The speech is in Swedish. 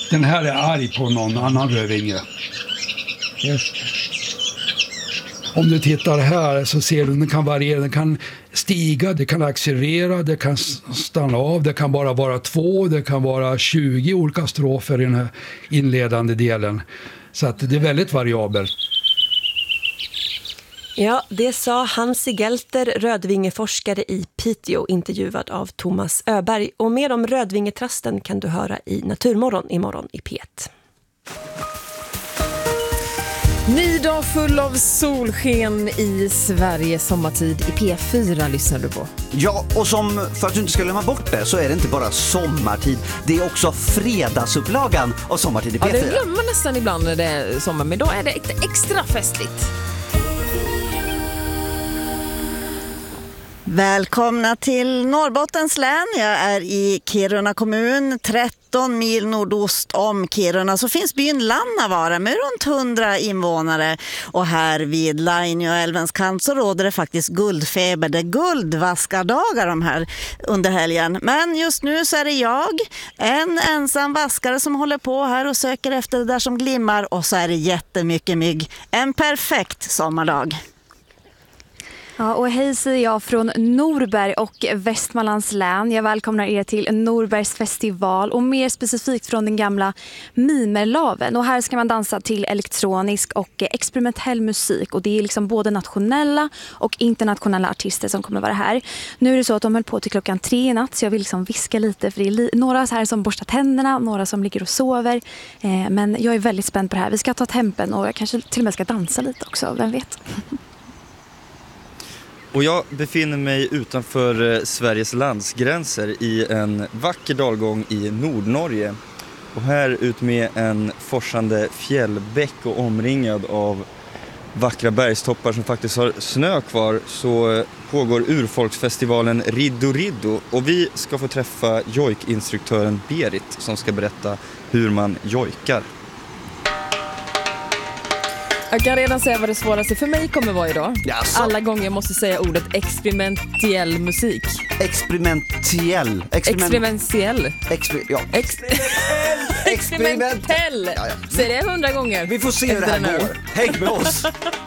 Den här är arg på någon annan rödvinge. Om du tittar här så ser du att den kan variera. Den kan stiga, det kan accelerera, det kan stanna av. Det kan bara vara 2, det kan vara 20 olika strofer i den här inledande delen. Så att det är väldigt variabelt. Ja, det sa Hansi Gelter, rödvingeforskare i Piteå, intervjuad av Thomas Öberg. Och mer om rödvingetrasten kan du höra i Naturmorgon imorgon i P1. Ny dag full av solsken i Sverige, sommartid i P4 lyssnar du på. Ja, och för att du inte ska glömma bort det så är det inte bara sommartid. Det är också fredagsupplagan av sommartid i P4. Ja, det glömmer nästan ibland när det är sommar, men då är det extra festligt. Välkomna till Norrbottens län. Jag är i Kiruna kommun, 13 mil nordost om Kiruna. Så finns byn Lannavaara med runt 100 invånare. Och här vid Lainioälvens kant så råder det faktiskt guldfeber. Det är guldvaskardagar de här under helgen. Men just nu så är det jag, en ensam vaskare som håller på här och söker efter det där som glimmar. Och så är det jättemycket mygg. En perfekt sommardag. Ja, och hej säger jag från Norberg och Västmanlands län. Jag välkomnar er till Norbergs festival och mer specifikt från den gamla Mimerlaven. Och här ska man dansa till elektronisk och experimentell musik. Och det är liksom både nationella och internationella artister som kommer att vara här. Nu är det så att de höll på till klockan 3 i natt, så jag vill liksom viska lite. För det är några här som borstar tänderna, några som ligger och sover. Men jag är väldigt spänd på det här. Vi ska ta tempen och jag kanske till och med ska dansa lite också, vem vet. Och jag befinner mig utanför Sveriges landsgränser i en vacker dalgång i Nordnorge. Och här ut med en forsande fjällbäck och omringad av vackra bergstoppar som faktiskt har snö kvar, så pågår urfolksfestivalen Riddo Riddo. Och vi ska få träffa jojkinstruktören Berit som ska berätta hur man jojkar. Jag kan redan säga vad det svåraste för mig kommer vara idag. Jaså? Alla gånger jag måste säga ordet experimentell musik. Experimentell. Experimentell. Experimentell. Säg det 100 gånger. Vi får se hur det här går. Häng med oss.